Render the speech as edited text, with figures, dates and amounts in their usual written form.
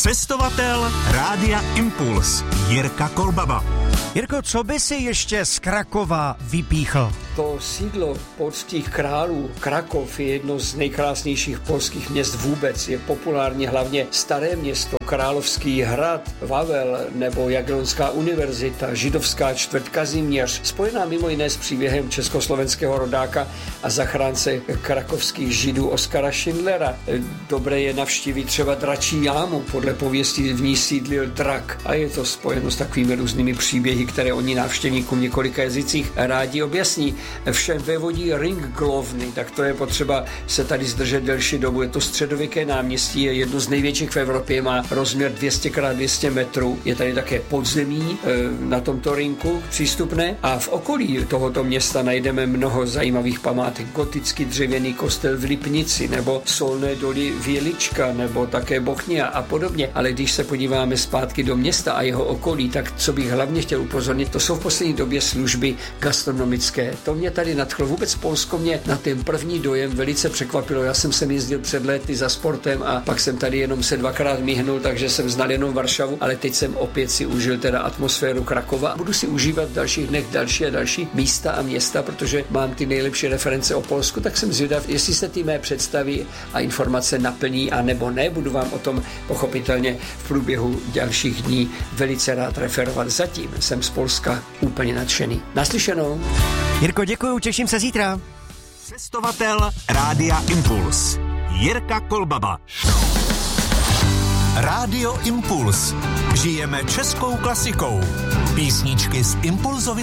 Cestovatel Rádia Impuls Jirka Kolbaba. Jirko, co by si ještě z Krakova vypíchl? To sídlo polských králů Krakov je jedno z nejkrásnějších polských měst vůbec. Je populární hlavně Staré město, Královský hrad, Vavel nebo Jagiellonská univerzita, židovská čtvrť Kazimierz, spojená mimo jiné s příběhem československého rodáka a zachránce krakovských židů Oskara Schindlera. Dobré je navštívit třeba Dračí jámu, podle pověsti v ní sídlil drak a je to spojeno s takovými různými příběhy, které oni návštěvníkům v několika jazycích rádi objasní. Všem vévodí Ringglovny, tak to je potřeba se tady zdržet delší dobu. Je to středověké náměstí, je jedno z největších v Evropě, má rozměr 200x200 metrů. Je tady také podzemí na tomto rinku přístupné a v okolí tohoto města najdeme mnoho zajímavých památek. Gotický dřevěný kostel v Lipnici nebo solné doly Vělička nebo také Bochnia a podobně. Ale když se podíváme zpátky do města a jeho okolí, tak co bych hlavně chtěl upozornit, to jsou v poslední době služby gastronomické. To mě tady nadchlo. Vůbec Polsko mě na ten první dojem velice překvapilo. Já jsem sem jezdil před léty za sportem a pak jsem tady jenom se dvakrát míhnul, takže jsem znal jenom Varšavu, ale teď jsem opět si užil teda atmosféru Krakova. Budu si užívat v dalších dnech další a další místa a města, protože mám ty nejlepší reference o Polsku, tak jsem zvědav, jestli se ty mé představy a informace naplní a nebo ne. Budu vám o tom pochopitelně v průběhu dalších dní velice rád referovat. Zatím jsem z Polska úplně nadšený. Naslyšenou. Jirko, děkuju, těším se zítra. Cestovatel Rádia Impuls Jirka Kolbaba. Rádio Impuls. Žijeme českou klasikou. Písničky z Impulzovy